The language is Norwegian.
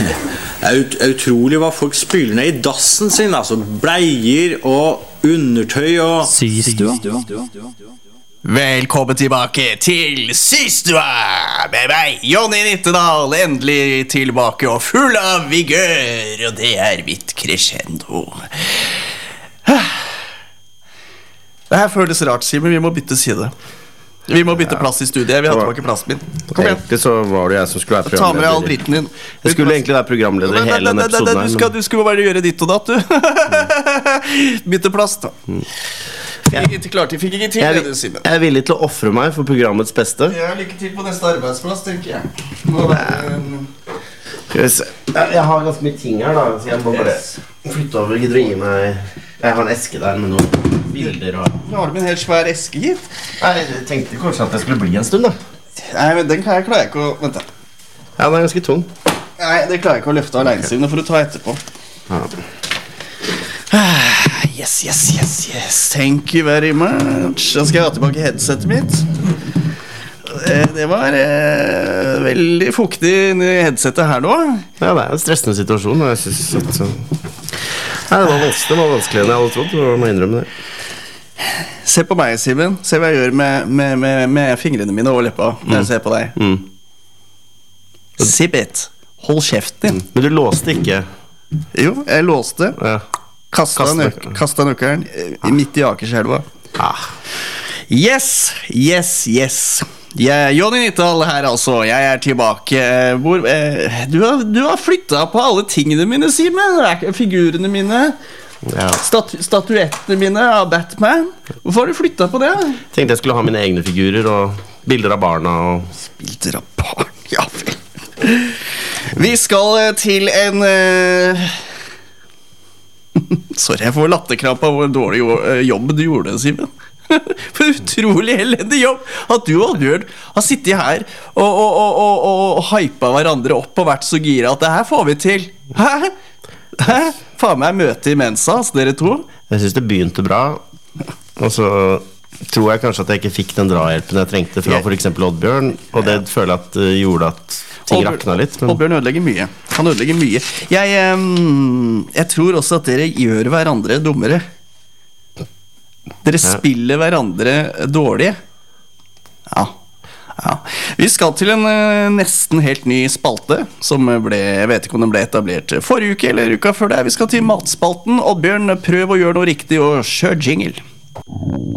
Det utrolig hva folk spyler ned I dassen sin, altså bleier og undertøy og Systua. Velkommen tilbake til Systua med meg, Jonny Nittedal, endelig tilbake og full av vigør, og det mitt crescendo. Det her føles rart, Simen, vi må bytte side. Vi må bytte plass I studiet, vi har tilbake plassen min. Kom igjen. Egentlig så var det jeg som skulle være Ta med programleder. all dritten din. Jeg skulle egentlig være programleder I hele denne episoden her. Du skal bare gjøre ditt og datt, du. Bytte plass, da. Fikk ikke til det, du, Simen. Jeg villig til å offre meg for programmets beste. Ja, lykke til på neste arbeidsplass, tenker jeg. Må være... Skal vi se. Jeg har ganske mye ting her da, så jeg må bare flytte over, gidder å gi meg. Jeg har en eske der med noen bilder og... Nå har du med en helt svær eske hit. Nei, jeg tenkte kanskje at jeg skulle bli en stund da. Nei, men den kan jeg klarer ikke å... Vent da. Ja, den ganske tung. Nei, det klarer jeg ikke å løfte alene, Simen. Det får du ta etterpå. Ja. Yes. Thank you very much. Da skal jeg ha tilbake headsetet mitt. Det var veldig fuktig I headsetet her nå. Ja, det en stressende situasjon, og jeg synes at... Nei, det var vanskeligere enn jeg hadde trodd, og må innrømme det. Se på meg, Simen. Se hva jeg gjør med fingrene mine og leppa når jeg ser på deg. Sibbet, hold kjeften din. Men du låste ikke? Jo, jeg låste. Ja. Kastet nøkkelen midt I Akerselva. Yes. Jonny Nittedal her altså. Jeg tilbake. Du har flyttet på alle tingene mine, Simen. Figurene mine. Ja. Statuettene mine av Batman. Hvorfor har du flyttet på det? Tenkte jeg skulle ha mine egne figurer og bilder av barna og... Bilder av barn, ja vel. Vi skal til en... Sorry, jeg får latterkramp av hvor dårlig jobb du gjorde, Simen. For utrolig elendig jobb at du og Bjørn har sittet her og hypet hverandre opp og vært så gira at det her får vi til. Hæ? Faen meg møte I Mensa, dere to. Jeg synes det begynte bra, og så tror jeg kanskje at jeg ikke fikk den drahjelpen jeg trengte fra for eksempel Oddbjørn, og det føler jeg at gjorde at ting rakna litt. Men... Oddbjørn ødelegger mye. Han ødelegger mye. Jeg tror også at dere gjør hverandre dummere. Dere spiller hverandre dårlige. Ja. Vi skal til en nesten helt ny spalte som jeg vet ikke om den ble etablert forrige uke eller uka før det. Vi skal til matspalten. Oddbjørn, prøv å gjøre noe riktig og kjør jingle.